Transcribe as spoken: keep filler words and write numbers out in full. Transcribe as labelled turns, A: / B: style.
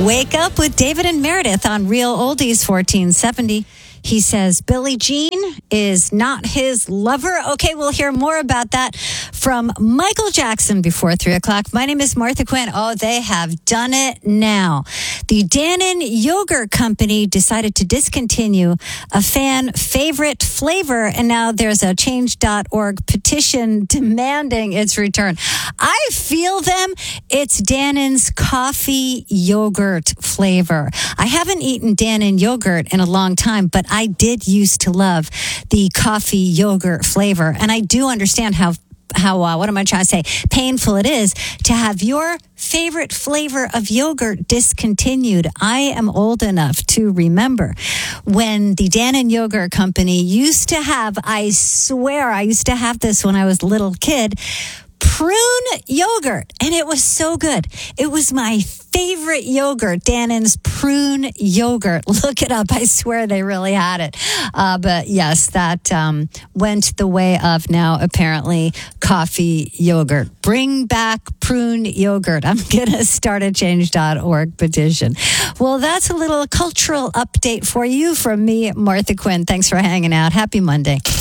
A: Wake Up with David and Meredith on Real Oldies fourteen seventy. He says Billie Jean is not his lover. Okay, we'll hear more about that from Michael Jackson before three o'clock. My name is Martha Quinn. Oh, they have done it now. The Dannon Yogurt Company decided to discontinue a fan favorite flavor, and now there's a change dot org petition demanding its return. I feel them. It's Dannon's coffee yogurt flavor. I haven't eaten Dannon yogurt in a long time, but I did used to love the coffee yogurt flavor. And I do understand how, how uh, what am I trying to say, painful it is to have your favorite flavor of yogurt discontinued. I am old enough to remember when the Dannon Yogurt Company used to have, I swear, I used to have this when I was a little kid, prune yogurt, and it was so good. It was my favorite yogurt, Dannon's prune yogurt. Look it up. I swear they really had it. Uh, but yes, that um, went the way of now apparently coffee yogurt. Bring back prune yogurt. I'm going to start a change dot org petition. Well, that's a little cultural update for you from me, Martha Quinn. Thanks for hanging out. Happy Monday.